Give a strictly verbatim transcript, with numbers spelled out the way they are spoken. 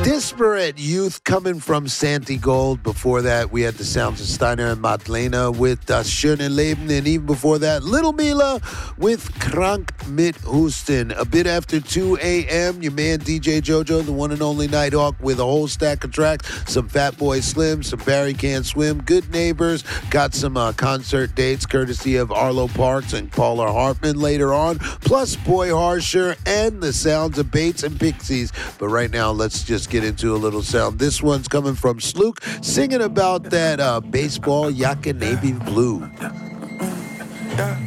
Disparate Youth coming from Santi Gold. Before that, we had the sounds of Steiner and Madlena with Das Schöne Leben. And even before that, Little Mila with Krank mit Husten. A bit after two a.m., your man D J JoJo, the one and only Nighthawk, with a whole stack of tracks. Some Fatboy Slim, some Barry Can't Swim, Good Neighbors. Got some uh, concert dates courtesy of Arlo Parks and Paula Hartman later on. Plus Boy Harsher and the sounds of Bates and Pixies. But right now, let's just get into a little sound. This one's coming from Slook, singing about that uh, baseball Yaka Navy blue. Yeah.